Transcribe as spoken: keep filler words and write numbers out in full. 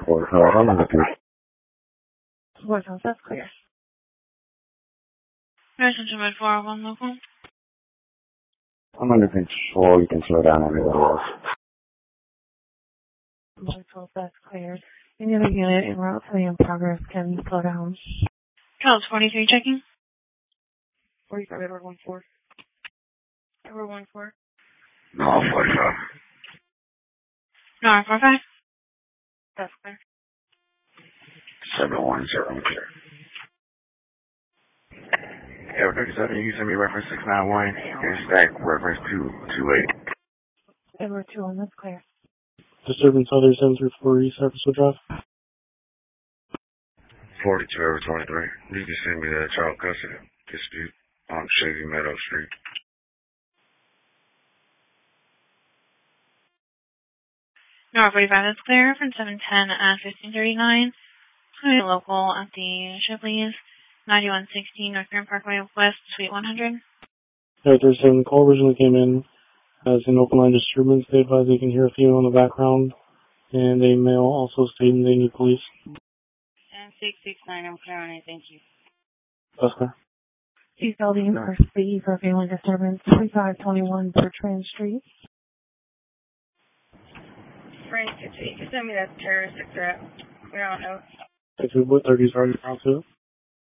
Or, uh, I'm gonna do What else? That's clear. Person to red four oh one local. I'm under control. You can slow down everybody else. What else? That's clear. Any other unit en route to the in progress can slow down. Charles forty-three checking. forty-five, Edward one four. Edward one four. No, forty-five. No, four five. That's clear. seven one zero clear. Air thirty-seven, you send me reference six nine one and stack reference two two eight. Edward two one, that's clear. Disturbance other seven three four East Surface Drive. forty-two over twenty-three. You can send me that child custody dispute on Shady Meadow Street. No, forty-five, that's clear. Reference seven ten at fifteen thirty-nine. Highway local at the Shipley's, ninety-one sixteen North Grand Parkway West, Suite one hundred. Air thirty-seven, call originally came in as an open line disturbance. They advise they can hear a female in the background, and a male also stating they need police. And six six nine, I'm clear on it, thank you. That's clear. East Building or C for family disturbance, twenty-five twenty-one Bertrand Street. Frank, if you can send me that terroristic threat, we don't know. Actually, what thirty is already around to it?